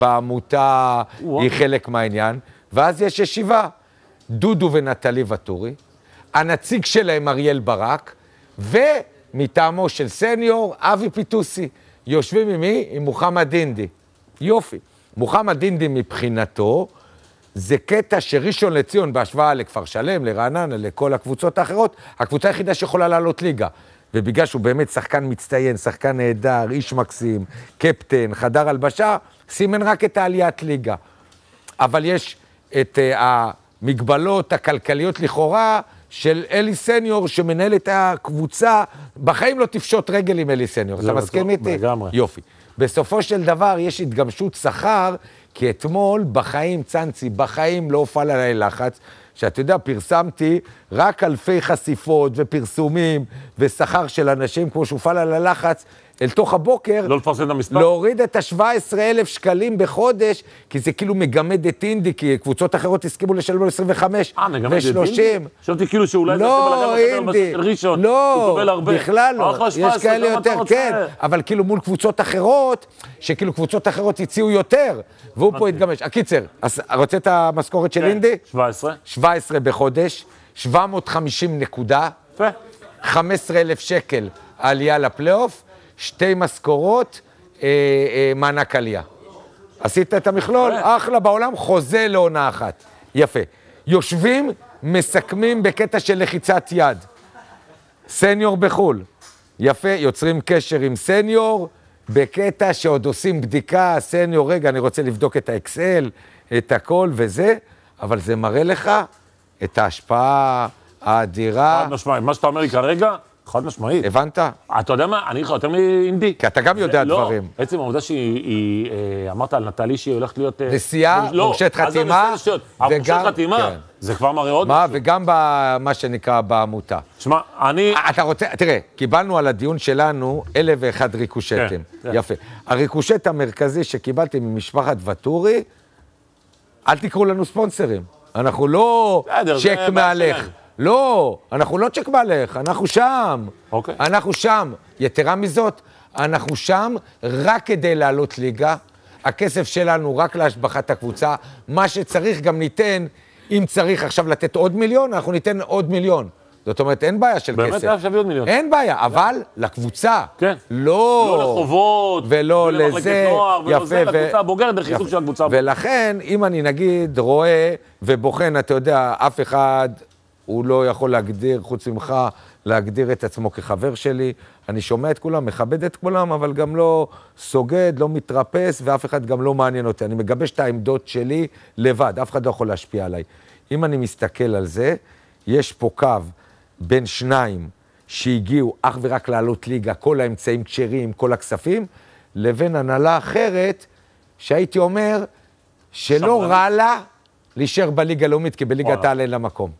בעמותה, היא חלק מהעניין, ואז יש ישיבה, דודו ונטלי וטורי, הנציג שלהם אריאל ברק, ומטעמו של סניור, אבי פיטוסי, יושבים עם מי? עם מוחמד דינדי. יופי. מוחמד דינדי מבחינתו, זה קטע שראשון לציון בהשוואה לכפר שלם, לרעננה, לכל הקבוצות האחרות, הקבוצה היחידה שיכולה לעלות ליגה. ובגלל שהוא באמת שחקן מצטיין, שחקן נהדר, איש מקסים, קפטן, חדר הלבשה, סימן רק את העליית ליגה. אבל יש את המגבלות הכלכליות לכאורה של אלי סניור, שמנהל את הקבוצה, בחיים לא תפשוט רגל עם אלי סניור. אתה מסכים איתי? לגמרי. יופי. בסופו של דבר יש התגמשות שכר, כי אתמול בחיים, צנצי, בחיים לא הופעל עליי לחץ, שאתה יודע, פרסמתי רק אלפי חשיפות ופרסומים ושכר של אנשים, כמו שהופעל על הלחץ, אל תוך הבוקר, לא לפרסם את המספר? להוריד את ה-17,000 שקלים בחודש, כי זה כאילו מגמד את אינדי, כי קבוצות אחרות הסכימו לשלם לו 25 מגמד את ו-30. אינדי? חשבתי כאילו שאולי זה לא, אינדי, ראשון, לא, בכלל לא, יש כאלה יותר, כן, אבל כאילו מול קבוצות אחרות, שכאילו קבוצות אחרות הציעו יותר, והוא פה התגמש. הקיצר, רוצה את המשכורת של אינדי? 17. 17 בחודש, 750 נקודה, 15,000 שקל עלייה לפלייאוף, 2 משכורות, מענק עלייה. עשית את המכלול? אחלה, בעולם חוזה לעונה אחת. יפה. יושבים, מסכמים בקטע של לחיצת יד. סניור בחול. יפה, יוצרים קשר עם סניור, בקטע שעוד עושים בדיקה, סניור, רגע, אני רוצה לבדוק את האקסל, את הכל וזה, אבל זה מראה לך את ההשפעה האדירה. חד משמעית, מה שאתה אומר לי כרגע, חד משמעית. הבנת? אתה יודע מה, אני אגיד לך יותר מאינדי. כי אתה גם יודע דברים. לא, בעצם העובדה שהיא, אמרת על נטלי שהיא הולכת להיות... נסיעה, מורשת חתימה, המורשת חתימה, זה כבר מראה עוד משהו. וגם במה שנקרא בעמותה. שמע, אני... אתה רוצה, תראה, קיבלנו על הדיון שלנו 1,001 ריקושטים. יפה. הריקושט המרכזי שקיבלתי ממשפחת וטורי, אל תקראו לנו ספונסרים. אנחנו לא צ'ק מהלך. לא, אנחנו לא צ'ק מהלך, אנחנו שם. אוקיי. אנחנו שם. יתרה מזאת, אנחנו שם רק כדי לעלות ליגה. הכסף שלנו רק להשבחת הקבוצה. מה שצריך גם ניתן, אם צריך עכשיו לתת עוד מיליון, אנחנו ניתן עוד מיליון. זאת אומרת, אין בעיה של באמת כסף. באמת שווה עוד מיליון. אין בעיה, אבל לקבוצה. כן. לא לחובות, ולא לזה. נוער, ולא זה, לקבוצה הבוגרת, לחיזוק של הקבוצה. ולכן, אם אני נגיד רואה ובוחן, אתה יודע, אף אחד הוא לא יכול להגדיר, חוץ ממך, להגדיר את עצמו כחבר שלי. אני שומע את כולם, מכבד את כולם, אבל גם לא סוגד, לא מתרפס, ואף אחד גם לא מעניין אותי. אני מגבש את העמדות שלי לבד, אף אחד לא יכול להשפיע עליי. אם אני מסתכל על זה, יש פה קו בין שניים שהגיעו אך ורק לעלות ליגה, כל האמצעים כשרים, כל הכספים, לבין הנהלה אחרת, שהייתי אומר שלא רע לה להישאר בליגה הלאומית, כי בליגת העל אין לה מקום.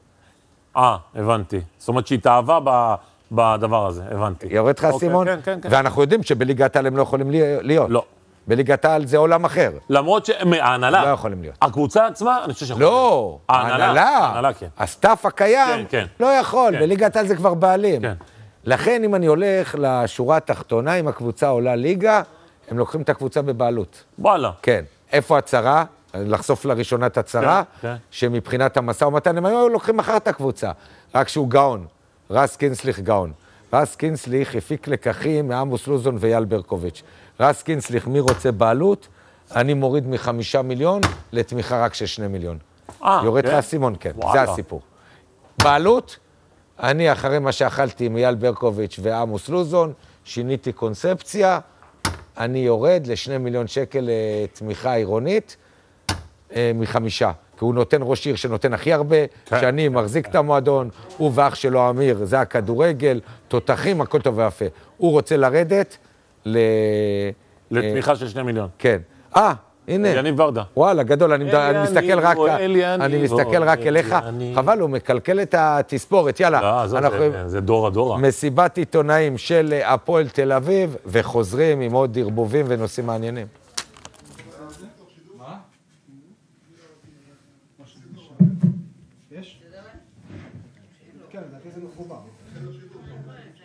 הבנתי. זאת אומרת שהיא תאהבה בדבר הזה, הבנתי. יורד לך סימון? כן. ואנחנו יודעים שבליגת העל הם לא יכולים להיות. לא. בליגת העל זה עולם אחר. למרות שההנהלה... לא יכולים להיות. הקבוצה עצמה, אני חושב שיכולה. לא, ההנהלה, כן. הסטאפ הקיים, לא יכול, בליגת העל זה כבר בעלים. כן. לכן אם אני הולך לשורה התחתונה, אם הקבוצה עולה ליגה, הם לוקחים את הקבוצה בבעלות. וואלה. כן. איפה הצרה? לחשוף לראשונה את הצרה, שמבחינת המשא ומתן, הם היו לוקחים מחר את הקבוצה. רק שהוא גאון. רס קינסליך גאון. רס קינסליך הפיק לקחים מעמוס לוזון ויאל ברקוביץ'. רס קינסליך, מי רוצה בעלות? אני מוריד מ5 מיליון לתמיכה רק של 2 מיליון. יורד לך סימון, כן. זה הסיפור. בעלות, אני אחרי מה שאכלתי עם אייל ברקוביץ' ועמוס לוזון, שיניתי קונספציה, אני יורד ל2 מיליון שקל לתמיכה עירונית, מ5. כי הוא נותן ראש עיר שנותן הכי הרבה, שאני מחזיק את המועדון, הוא ואח שלו אמיר, זה הכדורגל, תותחים, הכל טוב ויפה. הוא רוצה לרדת לתמיכה של 2 מיליון. כן. הנה. יניב ורדה. וואלה, גדול, אני מסתכל רק אליך. חבל, הוא מקלקל את התספורת, יאללה. זה דורה. מסיבת עיתונאים של הפועל תל אביב, וחוזרים עם עוד ערבובים ונושאים מעניינים. יש? כן, זה מחובר.